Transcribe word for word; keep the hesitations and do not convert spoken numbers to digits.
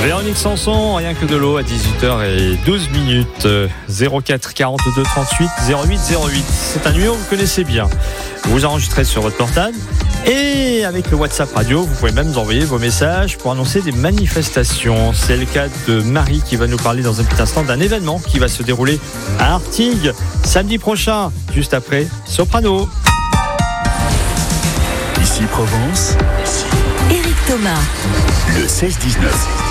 Véronique Sanson, rien que de l'eau à dix-huit heures douze minutes. zéro quatre quarante-deux trente-huit zéro huit zéro huit. C'est un numéro que vous connaissez bien. Vous enregistrez sur votre portable. Et avec le WhatsApp Radio, vous pouvez même nous envoyer vos messages pour annoncer des manifestations. C'est le cas de Marie qui va nous parler dans un petit instant d'un événement qui va se dérouler à Artigues samedi prochain, juste après Soprano. Ici Provence. Éric Thomas. Le seize dix-neuf.